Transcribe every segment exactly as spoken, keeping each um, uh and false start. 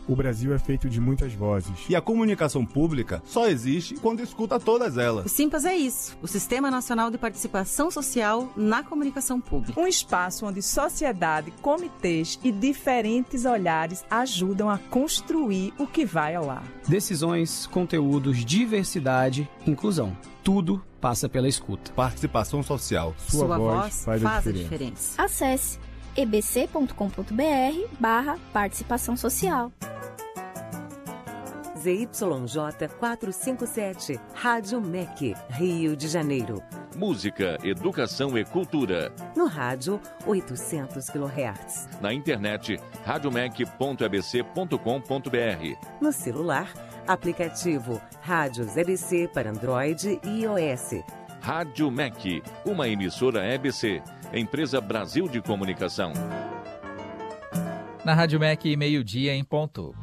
O Brasil é feito de muitas vozes. E a comunicação pública só existe quando escuta todas elas. O Simpas é isso, o Sistema Nacional de Participação Social na Comunicação Pública. Um espaço onde sociedade, comitês e diferentes olhares ajudam a construir o que vai ao ar. Decisões, conteúdos, diversidade, inclusão. Tudo passa pela escuta. Participação social. Sua, Sua voz, voz faz, faz a, a diferença. diferença. Acesse e b c ponto com ponto b r barra participação social. Z Y J quatrocentos e cinquenta e sete, Rádio M E C, Rio de Janeiro. Música, educação e cultura. No rádio, oitocentos quilohertz. Na internet, radiomec ponto e b c ponto com ponto b r. No celular, aplicativo Rádios E B C para Android e iOS. Rádio M E C, uma emissora E B C, Empresa Brasil de Comunicação. Na Rádio M E C, meio-dia em ponto.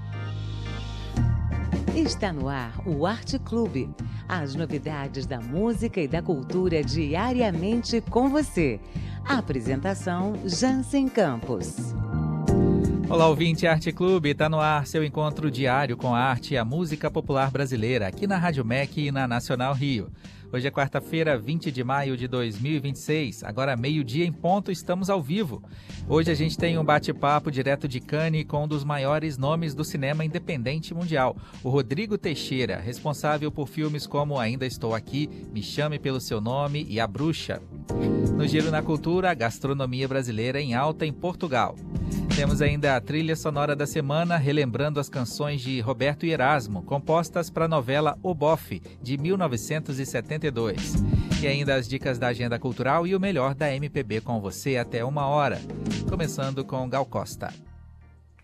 Está no ar o Arte Clube. As novidades da música e da cultura diariamente com você. A apresentação Jansen Campos. Olá, ouvinte Arte Clube, está no ar seu encontro diário com a arte e a música popular brasileira, aqui na Rádio M E C e na Nacional Rio. Hoje é quarta-feira, vinte de maio de dois mil e vinte e seis, agora meio-dia em ponto, estamos ao vivo. Hoje a gente tem um bate-papo direto de Cannes com um dos maiores nomes do cinema independente mundial, o Rodrigo Teixeira, responsável por filmes como Ainda Estou Aqui, Me Chame Pelo Seu Nome e A Bruxa. No Giro na Cultura, a gastronomia brasileira em alta em Portugal. Temos ainda a trilha sonora da semana, relembrando as canções de Roberto e Erasmo, compostas para a novela O Bofe, de mil novecentos e setenta e dois. E ainda as dicas da agenda cultural e o melhor da M P B com você até uma hora. Começando com Gal Costa.